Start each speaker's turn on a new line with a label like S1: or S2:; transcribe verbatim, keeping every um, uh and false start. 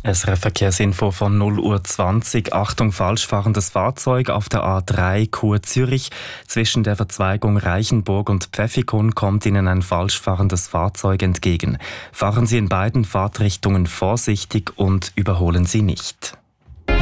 S1: S R F-Verkehrsinfo von null Uhr zwanzig. Achtung, falschfahrendes Fahrzeug auf der A drei Chur Zürich. Zwischen der Verzweigung Reichenburg und Pfäffikon kommt Ihnen ein falschfahrendes Fahrzeug entgegen. Fahren Sie in beiden Fahrtrichtungen vorsichtig und überholen Sie nicht.